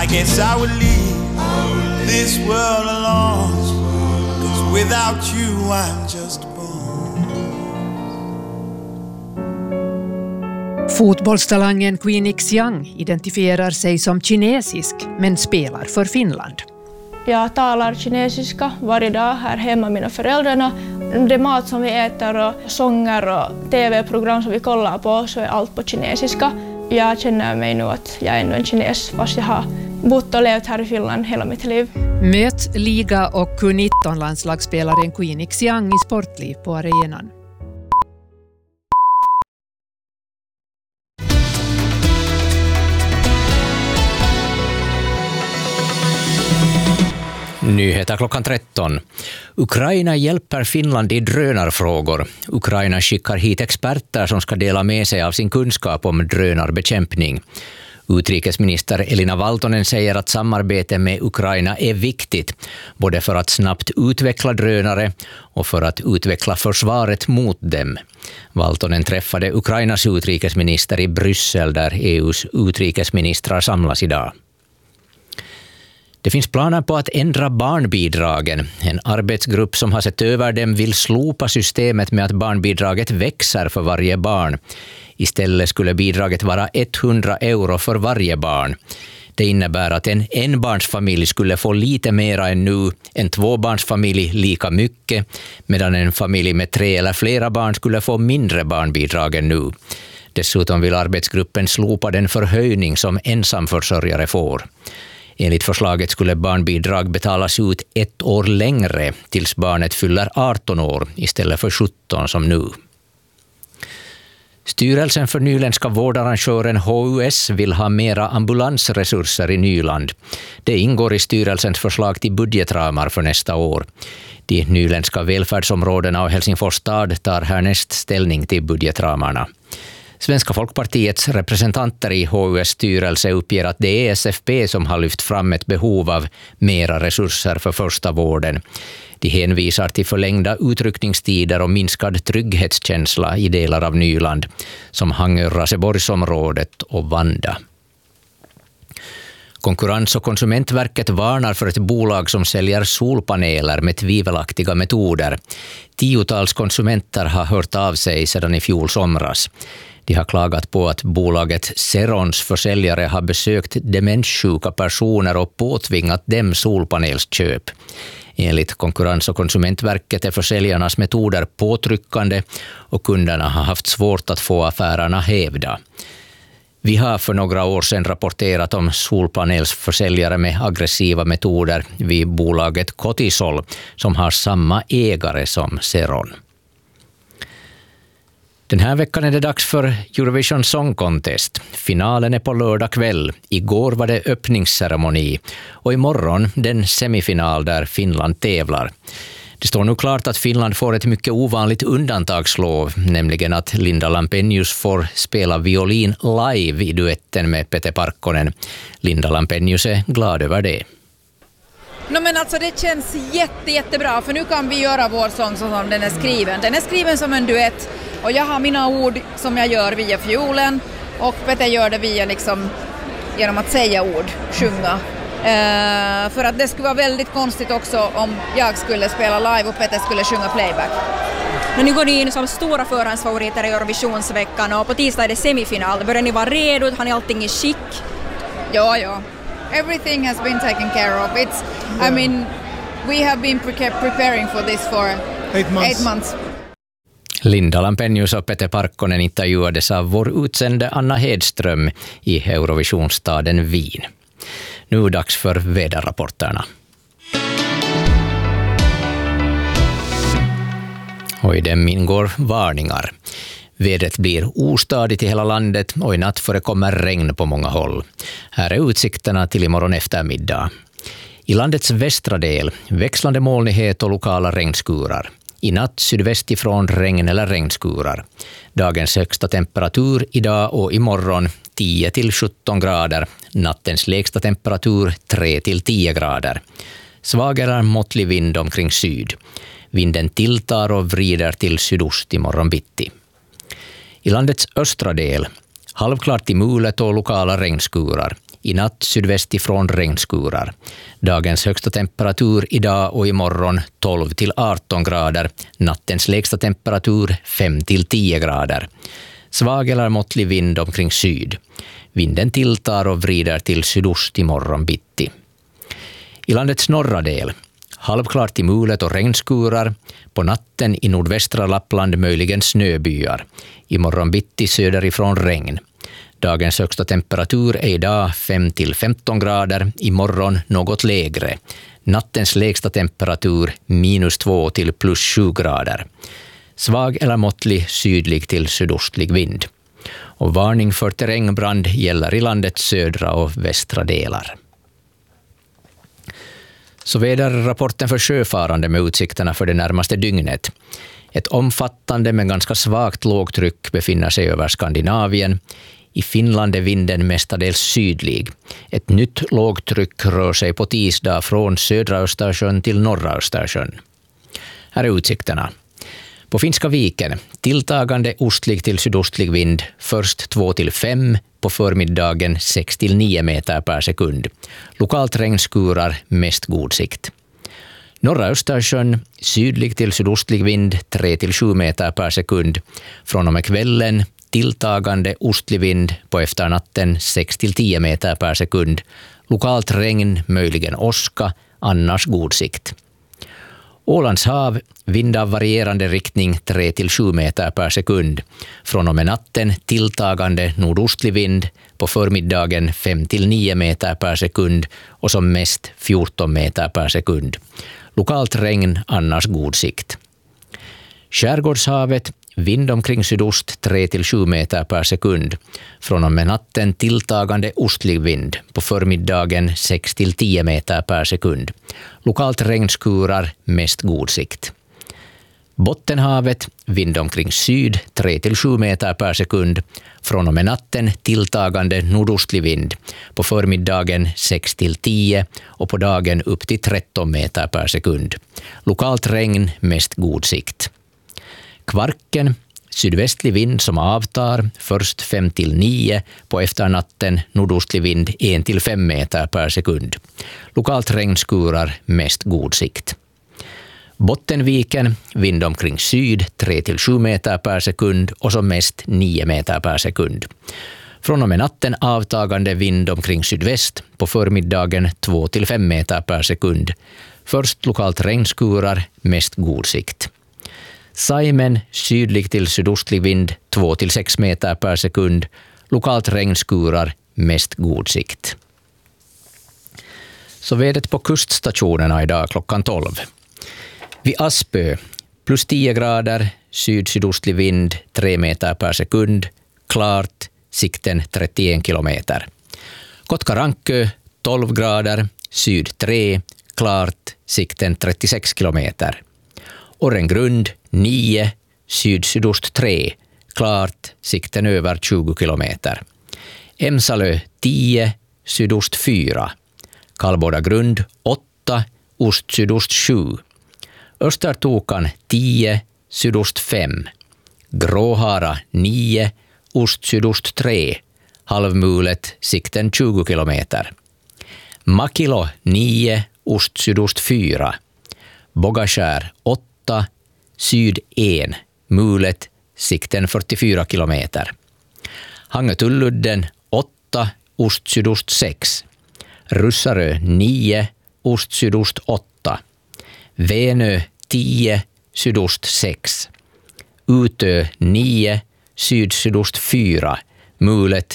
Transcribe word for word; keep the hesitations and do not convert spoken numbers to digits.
I guess I would leave this world alone, 'cause without you I'm just born. Fotbollstalangen Queen Xiang identifierar sig som kinesisk men spelar för Finland. Jag talar kinesiska varje dag här hemma med mina föräldrarna. Det mat som vi äter och sånger och tv-program som vi kollar på så är allt på kinesiska. Jag känner mig nu att jag är ändå en kines fast jag har bott och levt här i Finland hela mitt liv. Möt liga- och Q nitton-landslagsspelaren Queen Xiang i Sportliv på arenan. Nyheter klockan tretton. Ukraina hjälper Finland i drönarfrågor. Ukraina skickar hit experter som ska dela med sig av sin kunskap om drönarbekämpning. Utrikesminister Elina Valtonen säger att samarbete med Ukraina är viktigt, både för att snabbt utveckla drönare och för att utveckla försvaret mot dem. Valtonen träffade Ukrainas utrikesminister i Bryssel där E U:s utrikesministrar samlas idag. Det finns planer på att ändra barnbidragen. En arbetsgrupp som har sett över dem vill slopa systemet med att barnbidraget växer för varje barn. Istället skulle bidraget vara hundra euro för varje barn. Det innebär att en enbarnsfamilj skulle få lite mera än nu, en tvåbarnsfamilj lika mycket, medan en familj med tre eller flera barn skulle få mindre barnbidrag än nu. Dessutom vill arbetsgruppen slopa den förhöjning som ensamförsörjare får. Enligt förslaget skulle barnbidrag betalas ut ett år längre tills barnet fyller arton år istället för sjutton som nu. Styrelsen för nyländska vårdarrangören H U S vill ha mera ambulansresurser i Nyland. Det ingår i styrelsens förslag till budgetramar för nästa år. De nyländska välfärdsområdena och Helsingfors stad tar härnäst ställning till budgetramarna. Svenska folkpartiets representanter i H U S styrelse uppger att det är S F P som har lyft fram ett behov av mera resurser för första vården. De hänvisar till förlängda utryckningstider och minskad trygghetskänsla i delar av Nyland, som Hangö-Raseborgsområdet och Vanda. Konkurrens- och konsumentverket varnar för ett bolag som säljer solpaneler med tvivelaktiga metoder. Tiotals konsumenter har hört av sig sedan i fjol somras. De har klagat på att bolaget Serons försäljare har besökt demenssjuka personer och påtvingat dem solpanelsköp. Enligt Konkurrens- och konsumentverket är försäljarnas metoder påtryckande och kunderna har haft svårt att få affärerna hävda. Vi har för några år sedan rapporterat om solpanelsförsäljare med aggressiva metoder vid bolaget Cotisol som har samma ägare som Seron. Den här veckan är det dags för Eurovision Song Contest. Finalen är på lördag kväll. Igår var det öppningsceremoni och imorgon den semifinal där Finland tävlar. Det står nu klart att Finland får ett mycket ovanligt undantagslov, nämligen att Linda Lampenius får spela violin live i duetten med Pete Parkkonen. Linda Lampenius är glad över det. No, men alltså det känns jätte, jättebra, för nu kan vi göra vår sång som den är skriven. Den är skriven som en duett och jag har mina ord som jag gör via fiolen och Pete gör det via liksom, genom att säga ord, sjunga. Uh, för att det skulle vara väldigt konstigt också om jag skulle spela live och Pete skulle sjunga playback. Men nu går ni in som stora förhandsfavoriter i Eurovisionsveckan och på tisdag är det semifinal. Börjar ni vara redo? Har ni allting i skick? Ja, ja. Everything has been taken care of. It's, yeah. I mean, we have been pre- preparing for this for eight months. Eight months. Linda Lampenius och Pete Parkkonen intervjuades av vår utsände Anna Hedström i Eurovisionsstaden Wien. Nu är det dags för väderrapporterna. Och i dem ingår varningar. Vädret blir ostadigt i hela landet och i natt förekommer regn på många håll. Här är utsikterna till imorgon eftermiddag. I landets västra del växlande molnighet och lokala regnskurar. I natt sydväst ifrån regn eller regnskurar. Dagens högsta temperatur idag och imorgon tio till sjutton grader. Nattens lägsta temperatur tre till tio grader. Svag eller måttlig vind omkring syd. Vinden tilltar och vrider till sydost imorgon bitti. I landets östra del halvklart i mulet och lokala regnskurar. I natt sydväst ifrån regnskurar. Dagens högsta temperatur idag och imorgon tolv till arton grader. Nattens lägsta temperatur fem till tio grader. Svag eller måttlig vind omkring syd. Vinden tilltar och vrider till sydost imorgon bitti. I landets norra del halvklart i mulet och regnskurar. På natten i nordvästra Lappland möjligen snöbyar. Imorgon bitti söderifrån regn. Dagens högsta temperatur är idag fem till femton grader, imorgon något lägre. Nattens lägsta temperatur minus två till plus sju grader. Svag eller måttlig sydlig till sydostlig vind. Och varning för terrängbrand gäller i landets södra och västra delar. Så väderrapporten för sjöfarande med utsikterna för det närmaste dygnet. Ett omfattande men ganska svagt lågtryck befinner sig över Skandinavien. I Finland är vinden mestadels sydlig. Ett nytt lågtryck rör sig på tisdag från södra Östersjön till norra Östersjön. Här är utsikterna. På Finska viken, tilltagande ostlig till sydostlig vind, först två till fem, på förmiddagen sex till nio meter per sekund. Lokalt regnskurar, mest god sikt. Norra Östersjön, sydlig till sydostlig vind, tre till sju meter per sekund. Från och med kvällen, tilltagande ostlig vind, på efternatten sex till tio meter per sekund. Lokalt regn, möjligen åska, annars god sikt. Ålands hav, vind av varierande riktning tre till sju meter per sekund. Från och med natten tilltagande nordostlig vind, på förmiddagen fem till nio meter per sekund och som mest fjorton meter per sekund. Lokalt regn, annars god sikt. Skärgårdshavet, vind omkring sydost tre till sju meter per sekund. Från och med natten tilltagande ostlig vind, på förmiddagen sex till tio meter per sekund. Lokalt regnskurar, mest god sikt. Bottenhavet, vind omkring syd tre till sju meter per sekund. Från och med natten tilltagande nordostlig vind, på förmiddagen sex till tio och på dagen upp till tretton meter per sekund. Lokalt regn, mest god sikt. Kvarken, sydvästlig vind som avtar, först fem till nio, på efternatten nordostlig vind en till fem meter per sekund. Lokalt regnskurar, mest god sikt. Bottenviken, vind omkring syd tre till sju meter per sekund och som mest nio meter per sekund. Från och med natten avtagande vind omkring sydväst, på förmiddagen två till fem meter per sekund. Först lokalt regnskurar, mest god sikt. Saimen, sydlig till sydostlig vind, två till sex meter per sekund. Lokalt regnskurar, mest god sikt. Så vädret på kuststationerna idag klockan tolv. Vid Aspö, plus tio grader, syd-sydostlig vind, tre meter per sekund. Klart, sikten trettioen kilometer. Kotkarankö, tolv grader, syd tre, klart, sikten trettiosex kilometer. Orrengrund, nio, syd-sydost tre, klart, sikten över tjugo kilometer. Emsalö, tio, sydost fyra. Kallbådagrund, åtta, ost-sydost sju. Östertokan, tio, sydost fem. Gråhara, nio, ost-sydost tre. Halvmulet, sikten tjugo kilometer. Makilo, nio, ost-sydost fyra. Bogaskär, åtta, syd en, mulet, sikten fyrtiofyra kilometer. Hangetulludden, åtta, ost-sydost sex. Russarö, nio, ost-sydost åtta. Venö, tio, sydost sex. Utö, nio, syd-sydost fyra, mulet,